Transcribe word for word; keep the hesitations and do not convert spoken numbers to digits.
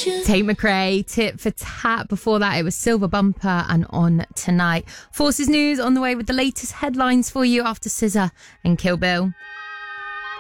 Tate McRae, Tit for Tat. Before that, it was Silver Bumper and On Tonight. Forces News on the way with the latest headlines for you after Scissor and Kill Bill.